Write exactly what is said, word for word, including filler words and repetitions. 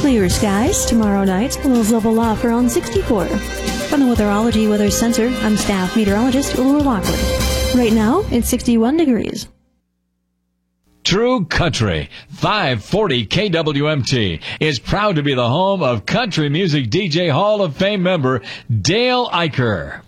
Clear skies tomorrow night. Lows level off around sixty-four. From the Weatherology Weather Center, I'm staff meteorologist Laura Lockwood. Right now, it's sixty-one degrees. True Country, five forty K W M T, is proud to be the home of country music D J Hall of Fame member Dale Eicher.